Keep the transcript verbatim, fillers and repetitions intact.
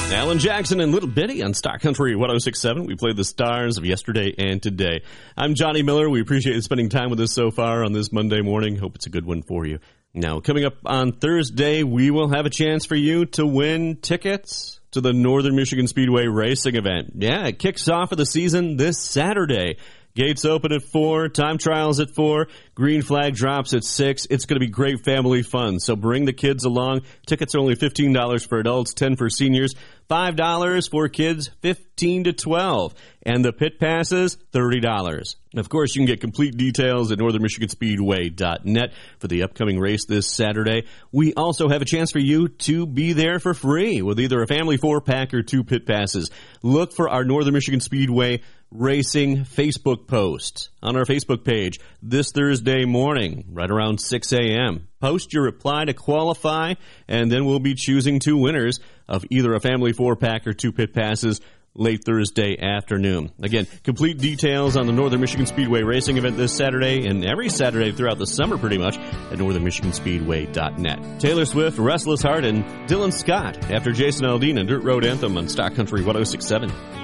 Alan Jackson and Little Bitty on Stock Country one oh six point seven. We played the stars of yesterday and today. I'm Johnny Miller. We appreciate you spending time with us so far on this Monday morning. Hope it's a good one for you. Now, coming up on Thursday, we will have a chance for you to win tickets to the Northern Michigan Speedway Racing event. Yeah, it kicks off of the season this Saturday. Gates open at four, time trials at four, green flag drops at six. It's going to be great family fun, so bring the kids along. Tickets are only fifteen dollars for adults, ten dollars for seniors, five dollars for kids fifteen to twelve, and the pit passes, thirty dollars. Of course, you can get complete details at northern michigan speedway dot net for the upcoming race this Saturday. We also have a chance for you to be there for free with either a family four-pack or two pit passes. Look for our Northern Michigan Speedway Racing Facebook post on our Facebook page this Thursday morning, right around six a.m. Post your reply to qualify, and then we'll be choosing two winners of either a family four-pack or two pit passes late Thursday afternoon. Again, complete details on the Northern Michigan Speedway Racing event this Saturday and every Saturday throughout the summer pretty much at northern michigan speedway dot net. Taylor Swift, Restless Heart, and Dylan Scott after Jason Aldean and Dirt Road Anthem on Stock Country one oh six point seven.